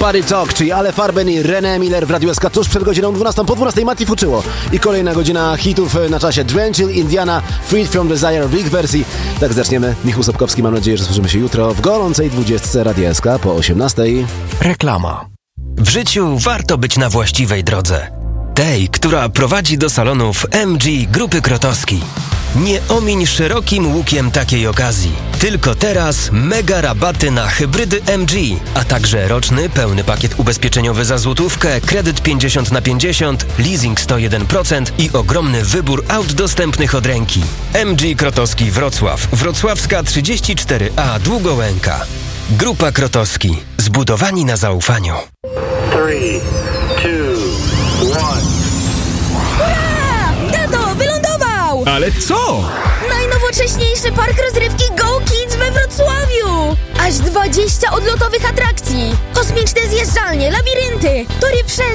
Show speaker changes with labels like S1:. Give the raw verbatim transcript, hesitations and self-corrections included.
S1: Body Talk, czyli Ale Farben i René Miller w Radiu S K tuż przed godziną dwunastą. Po dwunastej Mati Fuczyło. I kolejna godzina hitów na czasie. Drenchill, Indiana, Freed from Desire w ich wersji. Tak zaczniemy. Michał Sobkowski, mam nadzieję, że słyszymy się jutro w gorącej dwudziestce Radia S K po osiemnastej.
S2: Reklama. W życiu warto być na właściwej drodze. Tej, która prowadzi do salonów M G Grupy Krotowski. Nie omiń szerokim łukiem takiej okazji. Tylko teraz mega rabaty na hybrydy M G, a także roczny pełny pakiet ubezpieczeniowy za złotówkę, kredyt pięćdziesiąt na pięćdziesiąt, leasing sto jeden procent i ogromny wybór aut dostępnych od ręki. M G Krotowski Wrocław, Wrocławska trzydzieści cztery A Długołęka. Grupa Krotowski. Zbudowani na zaufaniu.
S3: three, two, one.
S4: Tato, wylądował!
S5: Ale co?
S4: Najnowocześniejszy park rozrywki Go Kids we Wrocławiu! Aż dwadzieścia odlotowych atrakcji! Kosmiczne zjeżdżalnie, labirynty, tory przez